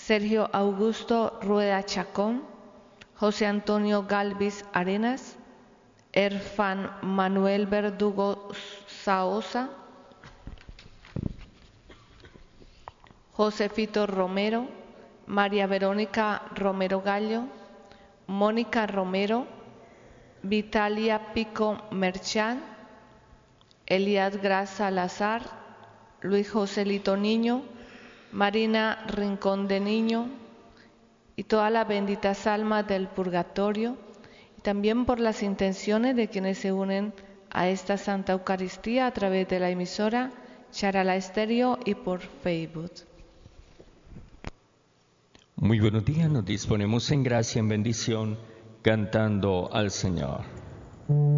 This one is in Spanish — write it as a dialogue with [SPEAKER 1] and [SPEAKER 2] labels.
[SPEAKER 1] Sergio Augusto Rueda Chacón, José Antonio Galvis Arenas, Erfan Manuel Verdugo Saosa, Josefito Romero, María Verónica Romero Gallo, Mónica Romero, Vitalia Pico Merchán, Elías Gras Salazar, Luis Joselito Niño, Marina Rincón de Niño y todas las benditas almas del purgatorio, y también por las intenciones de quienes se unen a esta Santa Eucaristía a través de la emisora Charala Estéreo y por Facebook.
[SPEAKER 2] Muy buenos días, nos disponemos en gracia, en bendición, cantando al Señor.